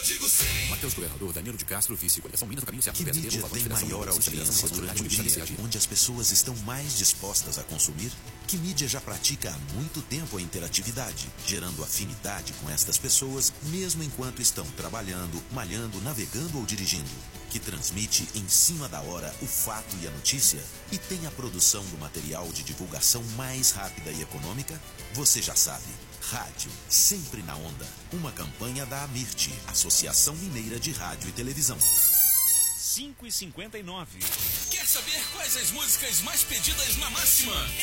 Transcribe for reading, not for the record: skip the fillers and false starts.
digo sim. Matheus Governador, Danilo de Castro, vice, coligação Minas do Caminho Certo. Que mídia tem maior audiência durante o dia, onde as pessoas estão mais dispostas a consumir? Que mídia já pratica há muito tempo a interatividade, gerando afinidade com estas pessoas, mesmo enquanto estão trabalhando, malhando, navegando ou dirigindo? Que transmite em cima da hora o fato e a notícia e tem a produção do material de divulgação mais rápida e econômica? Você já sabe. Rádio, sempre na onda. Uma campanha da AMIRT, Associação Mineira de Rádio e Televisão. 5h59. Quer saber quais as músicas mais pedidas na Máxima?